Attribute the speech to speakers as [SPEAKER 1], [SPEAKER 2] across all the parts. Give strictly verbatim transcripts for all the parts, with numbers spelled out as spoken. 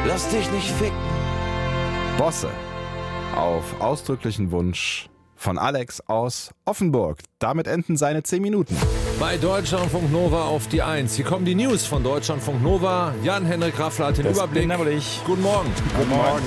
[SPEAKER 1] Lass dich nicht ficken.
[SPEAKER 2] Bosse. Auf ausdrücklichen Wunsch von Alex aus Offenburg. Damit enden seine zehn Minuten.
[SPEAKER 3] Bei Deutschlandfunk Nova auf die eins. Hier kommen die News von Deutschlandfunk Nova. Jan-Henrik Raffler hat den
[SPEAKER 2] Das
[SPEAKER 3] Überblick.
[SPEAKER 2] bin aber ich.
[SPEAKER 3] Guten Morgen.
[SPEAKER 2] Guten Morgen.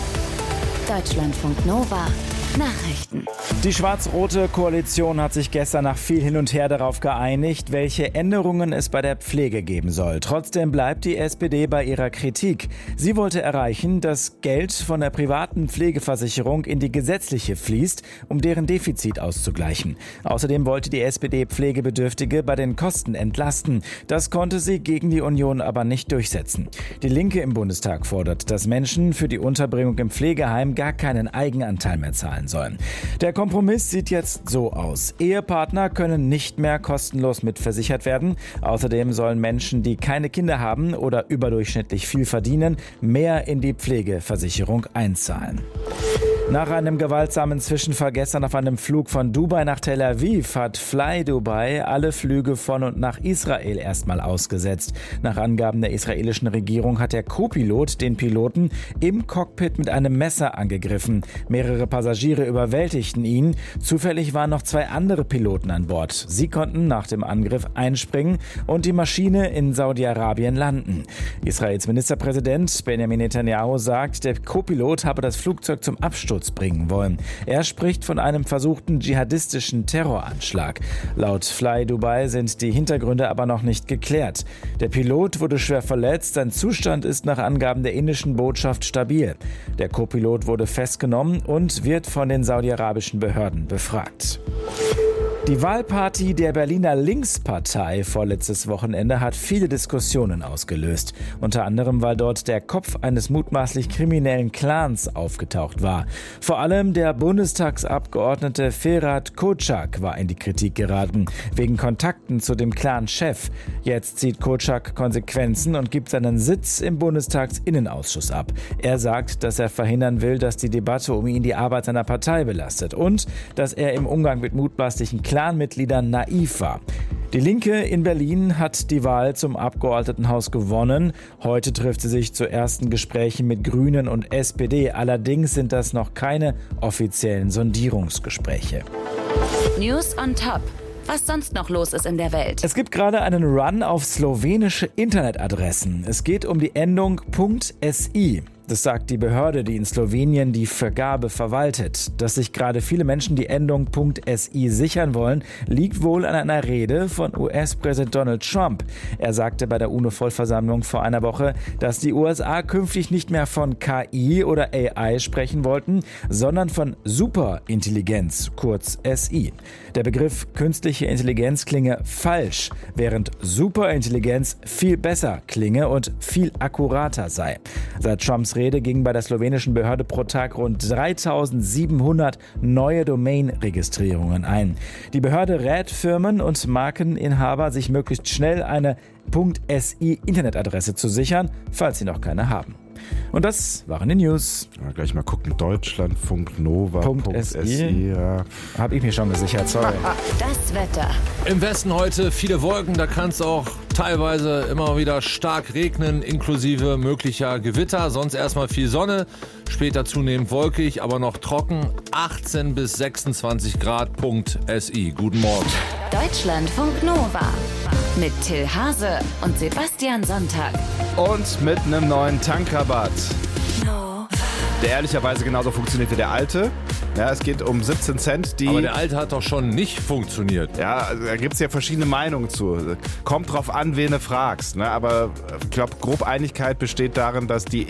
[SPEAKER 4] Deutschlandfunk Nova. Nachrichten.
[SPEAKER 5] Die schwarz-rote Koalition hat sich gestern nach viel Hin und Her darauf geeinigt, welche Änderungen es bei der Pflege geben soll. Trotzdem bleibt die S P D bei ihrer Kritik. Sie wollte erreichen, dass Geld von der privaten Pflegeversicherung in die gesetzliche fließt, um deren Defizit auszugleichen. Außerdem wollte die S P D Pflegebedürftige bei den Kosten entlasten. Das konnte sie gegen die Union aber nicht durchsetzen. Die Linke im Bundestag fordert, dass Menschen für die Unterbringung im Pflegeheim gar keinen Eigenanteil mehr zahlen sollen. Der Kompromiss sieht jetzt so aus. Ehepartner können nicht mehr kostenlos mitversichert werden. Außerdem sollen Menschen, die keine Kinder haben oder überdurchschnittlich viel verdienen, mehr in die Pflegeversicherung einzahlen. Nach einem gewaltsamen Zwischenfall gestern auf einem Flug von Dubai nach Tel Aviv hat Fly Dubai alle Flüge von und nach Israel erstmal ausgesetzt. Nach Angaben der israelischen Regierung hat der Co-Pilot den Piloten im Cockpit mit einem Messer angegriffen. Mehrere Passagiere überwältigten ihn. Zufällig waren noch zwei andere Piloten an Bord. Sie konnten nach dem Angriff einspringen und die Maschine in Saudi-Arabien landen. Israels Ministerpräsident Benjamin Netanyahu sagt, der Co-Pilot habe das Flugzeug zum Absturz bringen wollen. Er spricht von einem versuchten dschihadistischen Terroranschlag. Laut Fly Dubai sind die Hintergründe aber noch nicht geklärt. Der Pilot wurde schwer verletzt, sein Zustand ist nach Angaben der indischen Botschaft stabil. Der Co-Pilot wurde festgenommen und wird von den saudi-arabischen Behörden befragt. Die Wahlparty der Berliner Linkspartei vorletztes Wochenende hat viele Diskussionen ausgelöst. Unter anderem, weil dort der Kopf eines mutmaßlich kriminellen Clans aufgetaucht war. Vor allem der Bundestagsabgeordnete Ferhat Kocak war in die Kritik geraten, wegen Kontakten zu dem Clan-Chef. Jetzt zieht Kocak Konsequenzen und gibt seinen Sitz im Bundestagsinnenausschuss ab. Er sagt, dass er verhindern will, dass die Debatte um ihn die Arbeit seiner Partei belastet und dass er im Umgang mit mutmaßlichen Clanmitgliedern naiv war. Die Linke in Berlin hat die Wahl zum Abgeordnetenhaus gewonnen. Heute trifft sie sich zu ersten Gesprächen mit Grünen und S P D. Allerdings sind das noch keine offiziellen Sondierungsgespräche.
[SPEAKER 4] News on top. Was sonst noch los ist in der Welt.
[SPEAKER 5] Es gibt gerade einen Run auf slowenische Internetadressen. Es geht um die Endung .si. Das sagt die Behörde, die in Slowenien die Vergabe verwaltet. Dass sich gerade viele Menschen die Endung .si sichern wollen, liegt wohl an einer Rede von U S-Präsident Donald Trump. Er sagte bei der UNO-Vollversammlung vor einer Woche, dass die U S A künftig nicht mehr von K I oder A I sprechen wollten, sondern von Superintelligenz, kurz S I. Der Begriff künstliche Intelligenz klinge falsch, während Superintelligenz viel besser klinge und viel akkurater sei. Seit Trumps Rede gingen bei der slowenischen Behörde pro Tag rund dreitausendsiebenhundert neue Domain-Registrierungen ein. Die Behörde rät Firmen und Markeninhaber, sich möglichst schnell eine .si-Internetadresse zu sichern, falls sie noch keine haben. Und das waren die News.
[SPEAKER 2] Ja, gleich mal gucken. Deutschlandfunk Nova.
[SPEAKER 5] .si.
[SPEAKER 2] Ja.
[SPEAKER 5] Habe ich mir schon gesichert, sorry.
[SPEAKER 4] Das Wetter.
[SPEAKER 3] Im Westen heute viele Wolken, da kann es auch teilweise immer wieder stark regnen, inklusive möglicher Gewitter. Sonst erstmal viel Sonne, später zunehmend wolkig, aber noch trocken. achtzehn bis sechsundzwanzig Grad. .si. Guten Morgen.
[SPEAKER 4] Deutschlandfunk Nova. Mit Till Hase und Sebastian Sonntag.
[SPEAKER 2] Und mit einem neuen Tankrabatt.
[SPEAKER 4] No.
[SPEAKER 2] Der ehrlicherweise genauso funktioniert wie der alte. Ja, es geht um siebzehn Cent. Die
[SPEAKER 3] Aber der alte hat doch schon nicht funktioniert.
[SPEAKER 2] Ja, also da gibt es ja verschiedene Meinungen zu. Kommt drauf an, wen du fragst. Ne? Aber ich glaube, grob Einigkeit besteht darin, dass die